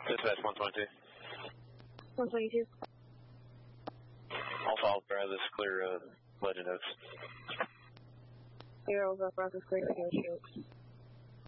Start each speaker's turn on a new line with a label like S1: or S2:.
S1: Dispatch 122.
S2: 122.
S1: All files for this clear Legend Oaks.
S2: Zero, Bravo, clear, Legend Oaks.